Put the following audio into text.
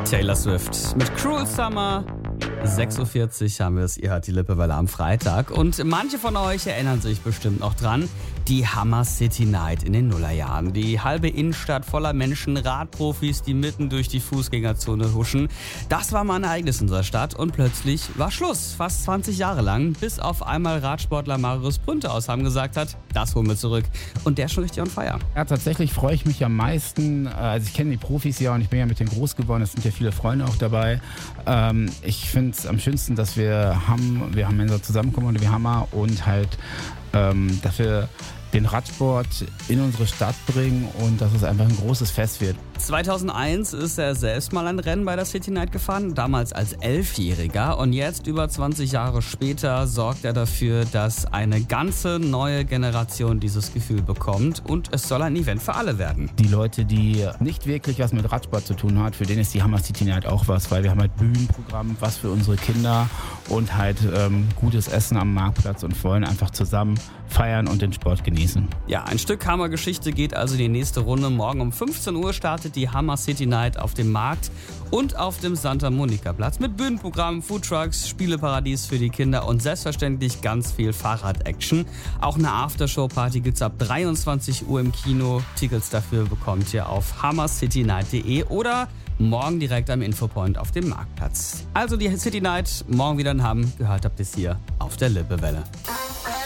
Taylor Swift mit Cruel Summer. 6.40 Uhr haben wir es, ihr hört die Lippewelle am Freitag. Und manche von euch erinnern sich bestimmt noch dran, die Hammer City Night in den Nullerjahren. Die halbe Innenstadt voller Menschen, Radprofis, die mitten durch die Fußgängerzone huschen. Das war mal ein Ereignis in unserer Stadt und plötzlich war Schluss. Fast 20 Jahre lang, bis auf einmal Radsportler Marius Brünte aus Hamm gesagt hat, das holen wir zurück. Und der ist schon richtig on fire. Ja, tatsächlich freue ich mich am meisten. Also ich kenne die Profis ja und ich bin ja mit denen groß geworden. Es sind ja viele Freunde auch dabei. Ich finde es am schönsten, dass wir haben unser Zusammenkommen, wir Hammer und halt, dass wir den Radsport in unsere Stadt bringen und dass es einfach ein großes Fest wird. 2001 ist er selbst mal ein Rennen bei der City Night gefahren, damals als 11-Jähriger. Und jetzt, über 20 Jahre später, sorgt er dafür, dass eine ganze neue Generation dieses Gefühl bekommt. Und es soll ein Event für alle werden. Die Leute, die nicht wirklich was mit Radsport zu tun haben, für denen ist die Hammer City Night auch was, weil wir haben halt Bühnenprogramm, was für unsere Kinder und halt gutes Essen am Marktplatz und wollen einfach zusammen feiern und den Sport genießen. Ja, ein Stück Hammer-Geschichte geht also in die nächste Runde. Morgen um 15 Uhr startet die Hammer City Night auf dem Markt und auf dem Santa Monica Platz mit Bühnenprogramm, Foodtrucks, Spieleparadies für die Kinder und selbstverständlich ganz viel Fahrrad-Action. Auch eine Aftershow-Party gibt's ab 23 Uhr im Kino. Tickets dafür bekommt ihr auf hammercitynight.de oder morgen direkt am Infopoint auf dem Marktplatz. Also die City Night morgen wieder in Hamm. Gehört habt ihr es hier auf der Lippewelle.